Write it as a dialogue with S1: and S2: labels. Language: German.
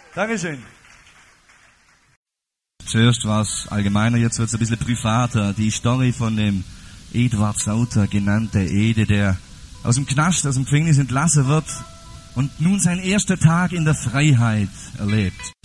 S1: Dankeschön.
S2: Zuerst war es allgemeiner, jetzt wird es ein bisschen privater. Die Story von dem Eduard Sauter, genannter Ede, der aus dem Knast, aus dem Gefängnis entlassen wird und nun seinen ersten Tag in der Freiheit erlebt.